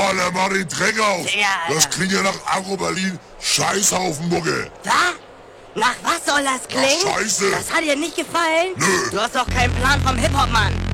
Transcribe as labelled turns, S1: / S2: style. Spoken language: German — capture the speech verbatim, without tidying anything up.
S1: Boah, der macht den Dreck auf.
S2: Digga, Alter.
S1: Das klingt ja nach Agro-Berlin. Scheißhaufen, Mucke.
S2: Was? Nach was soll das klingen?
S1: Nach Scheiße.
S2: Das hat dir nicht gefallen?
S1: Nö.
S2: Du hast doch keinen Plan vom Hip-Hop, Mann.